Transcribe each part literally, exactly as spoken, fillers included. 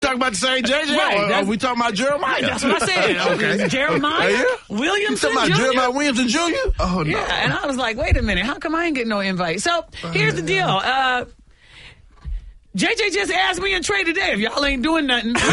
talking about the same J J? Right, or we talking about Jeremiah? That's what I said. Okay. Jeremiah yeah. Williamson You talking about Junior? Jeremiah Williamson Junior? Oh, no. Yeah, and I was like, wait a minute, how come I ain't getting no invite? So here's the deal. Uh, J J just asked me and Trey today if y'all ain't doing nothing. That's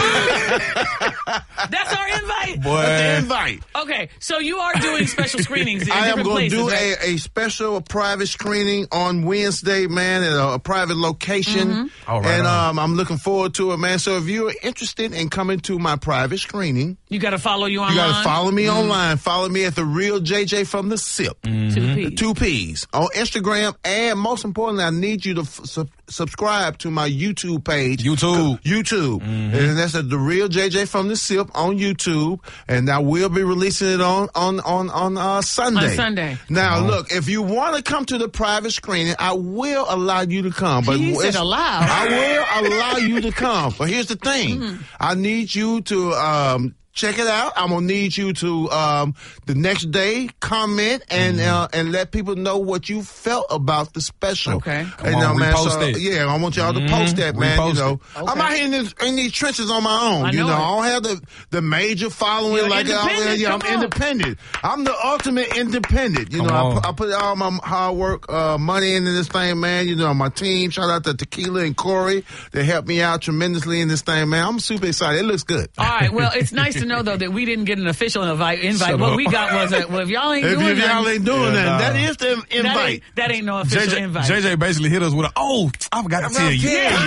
our invite. Boy. That's the invite. Okay, so you are doing special screenings in I am different going to places, do right? a, a special private screening on Wednesday, man, at a, a private location. Mm-hmm. All right, and all right. um, I'm looking forward to it, man. So if you're interested in coming to my private screening, You got to follow you online. you got to follow me mm-hmm. online. Follow me at The Real J J from the S I P. Mm-hmm. Two P's. Two P's. On Instagram. And most importantly, I need you to f- sub- subscribe to my YouTube page. YouTube. YouTube. Mm-hmm. And that's at The Real J J from the S I P on YouTube. And I will be releasing it on on on, on uh, Sunday. On Sunday. Now, Oh. look, if you want to come to the private screening, I will allow you to come. But He said it's- allow. I will allow you to come. But here's the thing. Mm-hmm. I need you to um, check it out. I'm gonna need you to um, the next day comment and Mm-hmm. uh, and let people know what you felt about the special. Okay. Come And, on, uh, man, repost so, it. yeah, I want y'all to Mhm. post that, man. Repost you know, it. Okay. I'm out here in, this, in these trenches on my own. I you know know, it. I don't have the the major following You're like I, independent, yeah, I'm come on. independent. I'm the ultimate independent. You Come know, I on. put, I put all my hard work, uh, money into this thing, man. You know, my team. Shout out to Tequila and Corey. They helped me out tremendously in this thing, man. I'm super excited. It looks good. All right, well, it's nice to know, though, that we didn't get an official invite. invite. Shut What up. we got was, a, well, if y'all ain't If, doing if y'all nothing, ain't doing Yeah, nothing, nah. that is the that invite. ain't, that ain't no official J J, invite. J J basically hit us with a, oh, I forgot to tell you.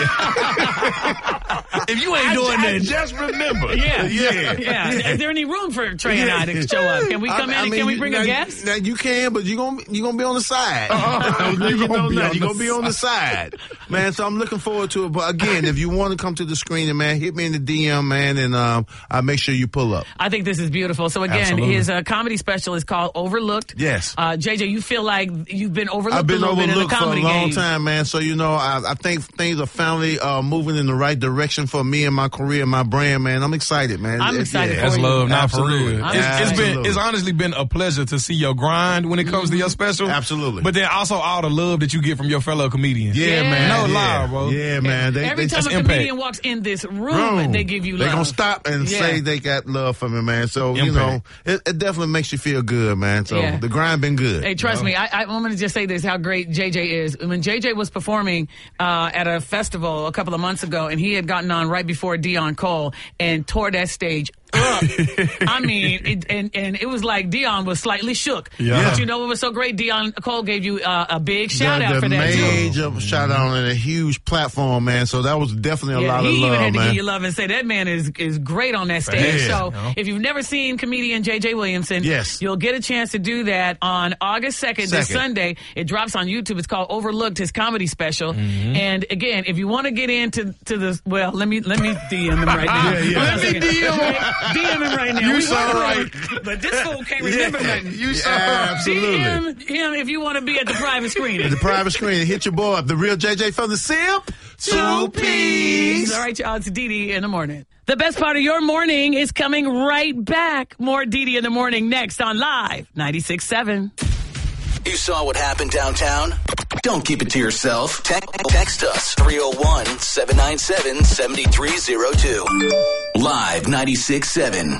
If you ain't doing I, I that, just remember. Yeah, yeah, yeah. Is there any room for Trey and I to show up? Can we come I- in I and mean, can we you- bring now, a guest? Now you can, but you gonna you gonna be on the side. You you gonna know be that. on You the gonna be on the side, man. So I'm looking forward to it. But again, if you want to come to the screening, man, hit me in the D M, man, and um, I'll make sure you pull up. I think this is beautiful. So again, Absolutely. his uh, comedy special is called Overlooked. Yes. Uh, J J, you feel like you've been overlooked I've been a little bit in the overlooked for a comedy long game. time, man. So you know, I, I think things are finally uh, moving in the right direction for me and my career, and my brand, man. I'm excited, man. I'm It- excited yeah. for that's you. love, not for Absolutely. real. I'm It's, it's been, Absolutely. it's honestly been a pleasure to see your grind when it comes to your special. Absolutely. But then also all the love that you get from your fellow comedians. Yeah, Yeah. man. No yeah. lie, bro. Yeah, man. They, Every they, time a that's comedian impact. walks in this room, Room. they give you They love. gonna stop and Yeah. say they got love for me, man. So you know, Impact. it, it definitely makes you feel good, man. So Yeah. the grind been good. Hey, trust me, I, I, I'm going to just say this, how great J J is. When J J was performing uh, at a festival a couple of months ago, and he had gotten on right before Dion Cole and tore that stage up. I mean, it, and, and it was like Dion was slightly shook. Yeah. But you know what was so great? Dion Cole gave you uh, a big shout the, out the for that, too. major shout out on a huge platform, man. So that was definitely a Yeah, lot he of even love, had to man. give you love and say that man is is great on that stage. Yeah. So Yeah. if you've never seen comedian J J Williamson, Yes. you'll get a chance to do that on August second, this Second. Sunday. It drops on YouTube. It's called Overlooked, his comedy special. Mm-hmm. And again, if you want to get into to the well, let me let me D M him right now. Yeah, yeah. Let me D M him. D M him right now. You We sound working on it, but this fool can't remember Yeah. nothing. You So sound right. Absolutely. D M him if you want to be at the private screening. The private screen. Hit your boy up. The Real J J from the S I P. Two P's. All right, y'all. It's Dee Dee in the morning. The best part of your morning is coming right back. More Dee Dee in the morning next on Live ninety-six point seven. You saw what happened downtown? Don't keep it to yourself. Te- text us three oh one, seven nine seven, seven three oh two. Live ninety-six point seven.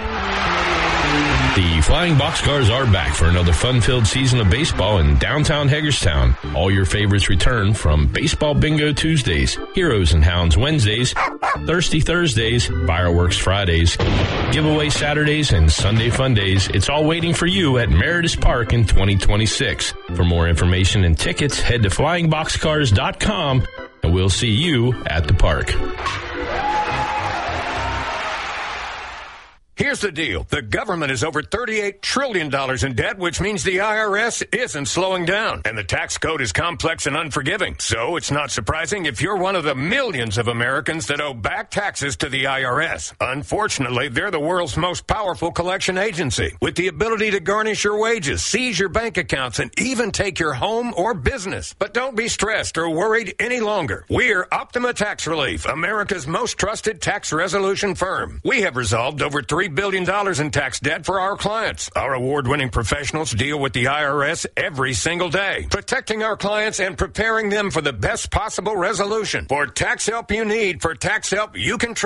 The Flying Boxcars are back for another fun-filled season of baseball in downtown Hagerstown. All your favorites return from Baseball Bingo Tuesdays, Heroes and Hounds Wednesdays, Thirsty Thursdays, Fireworks Fridays, Giveaway Saturdays, and Sunday Fun Days. It's all waiting for you at Meredith Park in twenty twenty-six. For more information and tickets, head to flying boxcars dot com, and we'll see you at the park. Here's the deal. The government is over thirty-eight trillion dollars in debt, which means the I R S isn't slowing down. And the tax code is complex and unforgiving. So it's not surprising if you're one of the millions of Americans that owe back taxes to the I R S. Unfortunately, they're the world's most powerful collection agency, with the ability to garnish your wages, seize your bank accounts, and even take your home or business. But don't be stressed or worried any longer. We're Optima Tax Relief, America's most trusted tax resolution firm. We have resolved over three billion dollars in tax debt for our clients. Our award-winning professionals deal with the I R S every single day, protecting our clients and preparing them for the best possible resolution. For tax help you need, for tax help you can trust.